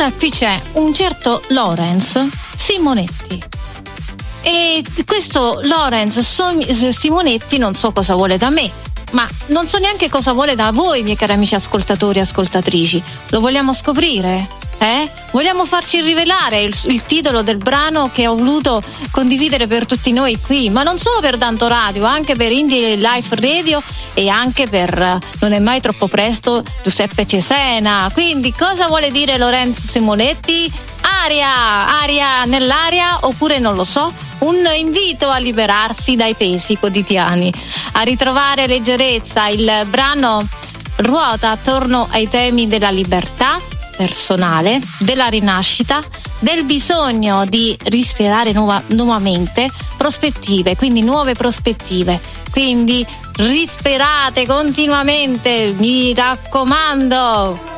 Allora qui c'è un certo Lorenz Simonetti. E questo Lorenz Simonetti non so cosa vuole da me, ma non so neanche cosa vuole da voi, miei cari amici ascoltatori e ascoltatrici. Lo vogliamo scoprire? Vogliamo farci rivelare il titolo del brano che ho voluto condividere per tutti noi qui, ma non solo per Tanto Radio, anche per Indie Life Radio e anche per Non è mai troppo presto Giuseppe Cesena. Quindi cosa vuole dire Lorenzo Simonetti? Aria nell'aria, oppure non lo so, un invito a liberarsi dai pesi quotidiani, a ritrovare leggerezza. Il brano ruota attorno ai temi della libertà personale, della rinascita, del bisogno di respirare nuovamente, prospettive, quindi nuove prospettive. Quindi respirate continuamente, mi raccomando.